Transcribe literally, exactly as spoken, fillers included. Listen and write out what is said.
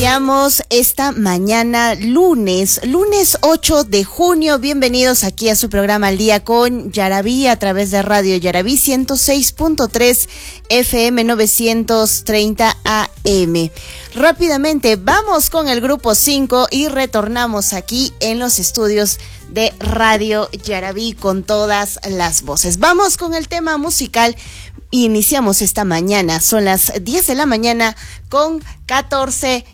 Iniciamos esta mañana lunes, lunes ocho de junio. Bienvenidos aquí a su programa Al Día con Yaraví a través de Radio Yaraví ciento seis punto tres F M novecientos treinta A M. Rápidamente vamos con el grupo cinco y retornamos aquí en los estudios de Radio Yaraví con todas las voces. Vamos con el tema musical. Iniciamos esta mañana, son las diez de la mañana con catorce